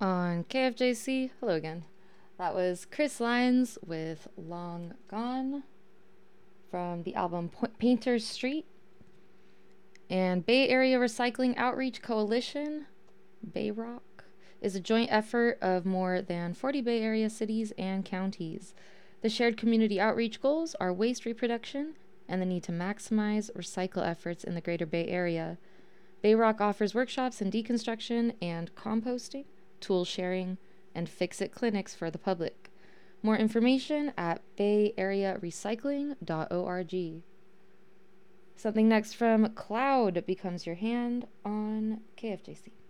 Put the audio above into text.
On KFJC. Hello again. That was Chris Lyons with Long Gone from the album Painter's Street. And Bay Area Recycling Outreach Coalition, Bayrock, is a joint effort of more than 40 Bay Area cities and counties. The shared community outreach goals are waste reproduction and the need to maximize recycle efforts in the greater Bay Area. Bayrock offers workshops in deconstruction and composting, tool sharing, and fix-it clinics for the public. More information at bayarearecycling.org. Something next from Cloud becomes your hand on KFJC.